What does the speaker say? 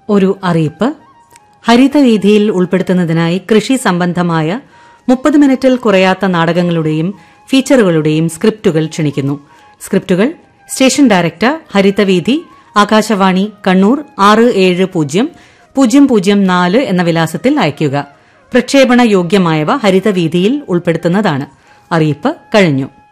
ഒരു അറിയിപ്പ്. ഹരിതവീഥിയിൽ ഉൾപ്പെടുത്തുന്നതിനായി കൃഷി സംബന്ധമായ 30 മിനിറ്റിൽ കുറയാത്ത നാടകങ്ങളുടെയും ഫീച്ചറുകളുടെയും സ്ക്രിപ്റ്റുകൾ ക്ഷണിക്കുന്നു. സ്ക്രിപ്റ്റുകൾ സ്റ്റേഷൻ ഡയറക്ടർ, ഹരിതവീഥി, ആകാശവാണി, കണ്ണൂർ 670004 എന്ന വിലാസത്തിൽ അയയ്ക്കുക. പ്രക്ഷേപണ യോഗ്യമായവ ഹരിതവീഥിയിൽ ഉൾപ്പെടുത്തുന്നതാണ്. അറിയിപ്പ് കഴിഞ്ഞു.